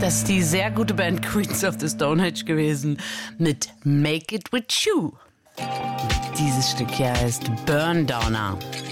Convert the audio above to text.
Das ist die sehr gute Band Queens of the Stone Age gewesen mit Make It With You. Dieses Stück hier heißt Burn Downer.